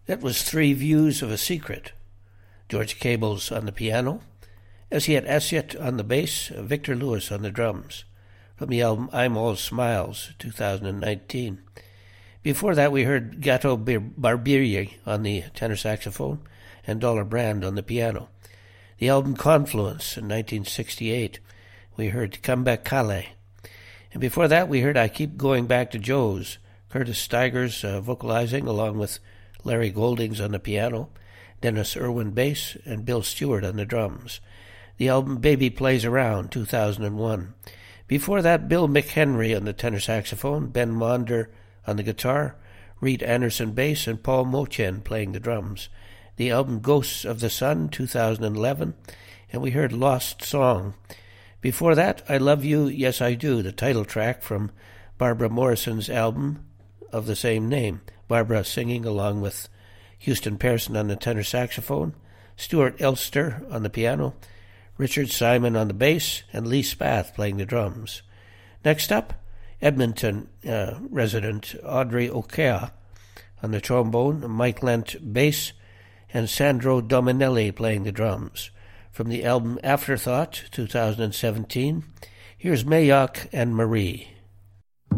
That was Three Views of a Secret. George Cables on the piano, Essiet Essiet on the bass, Victor Lewis on the drums. From the album I'm All Smiles, 2019. Before that, we heard Gato Barbieri on the tenor saxophone and Dollar Brand on the piano. The album Confluence in 1968, we heard Comeback Calais. And before that, we heard I Keep Going Back to Joe's, Curtis Stigers vocalizing along with Larry Goldings on the piano, Dennis Irwin bass, and Bill Stewart on the drums. The album Baby Plays Around, 2001. Before that, Bill McHenry on the tenor saxophone, Ben Monder on the guitar, Reed Anderson bass, and Paul Mochen playing the drums. The album Ghosts of the Sun, 2011, and we heard Lost Song. Before that, I Love You, Yes I Do, the title track from Barbara Morrison's album of the same name. Barbara singing along with Houston Pearson on the tenor saxophone, Stuart Elster on the piano, Richard Simon on the bass, and Lee Spath playing the drums. Next up, Edmonton resident Audrey Okea on the trombone, Mike Lent bass, and Sandro Dominelli playing the drums. From the album Afterthought, 2017, here's Mayock and Marie.